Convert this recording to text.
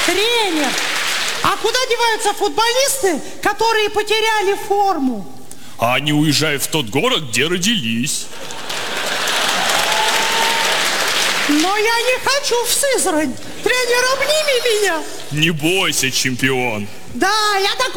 Тренер, а куда деваются футболисты, которые потеряли форму? А они уезжают в тот город, где родились. Но я не хочу в Сызрань. Тренер, обними меня. Не бойся, чемпион. Да, я так